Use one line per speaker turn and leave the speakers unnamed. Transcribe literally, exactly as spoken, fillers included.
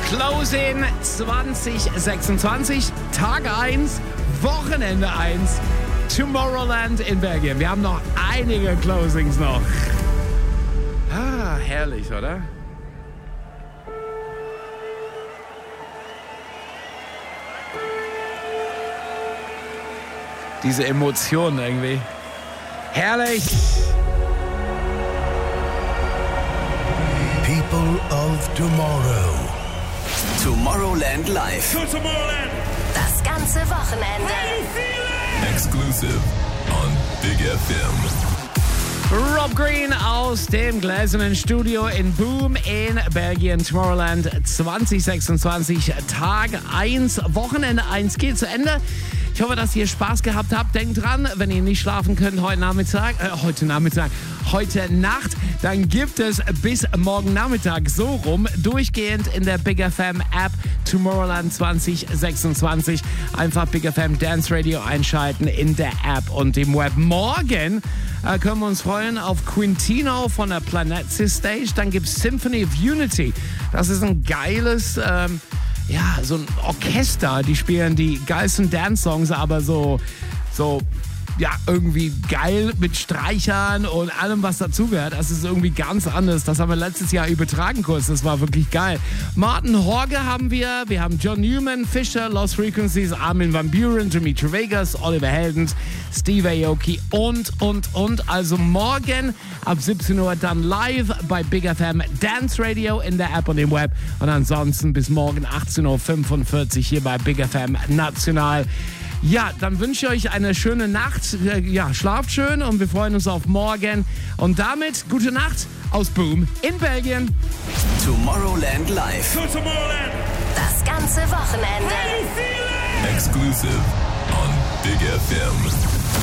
Closing zwanzig sechsundzwanzig, Tag eins, Wochenende eins, Tomorrowland in Belgien. Wir haben noch einige Closings noch. Ah, herrlich, oder? Diese Emotionen irgendwie. Herrlich!
People of Tomorrow.
Tomorrowland Live.
Go Tomorrowland!
Das ganze Wochenende.
Exclusive on Big F M.
Rob Green aus dem gläsernen Studio in Boom in Belgien. Tomorrowland zwanzig sechsundzwanzig, Tag eins, Wochenende eins geht zu Ende. Ich hoffe, dass ihr Spaß gehabt habt. Denkt dran, wenn ihr nicht schlafen könnt heute Nachmittag, äh, heute Nachmittag, heute Nacht, dann gibt es bis morgen Nachmittag so rum durchgehend in der Big F M App Tomorrowland zwanzig sechsundzwanzig. Einfach Big F M Dance Radio einschalten in der App und im Web. Morgen äh, können wir uns freuen auf Quintino von der Planet Stage. Dann gibt es Symphony of Unity. Das ist ein geiles... Ähm, Ja, so ein Orchester, die spielen die geilsten Dance-Songs, aber so, so, ja, irgendwie geil mit Streichern und allem, was dazugehört. Das ist irgendwie ganz anders. Das haben wir letztes Jahr übertragen kurz. Das war wirklich geil. Martin Horge haben wir. Wir haben John Newman, Fisher, Lost Frequencies, Armin van Buuren, Dimitri Vegas, Oliver Heldens, Steve Aoki und, und, und. Also morgen ab siebzehn Uhr dann live bei Big F M Dance Radio in der App und im Web. Und ansonsten bis morgen achtzehn Uhr fünfundvierzig hier bei Big F M National. Ja, dann wünsche ich euch eine schöne Nacht. Ja, schlaft schön und wir freuen uns auf morgen. Und damit gute Nacht aus Boom in Belgien.
Tomorrowland Live.
Go Tomorrowland!
Das ganze Wochenende.
Exclusive on Big F M.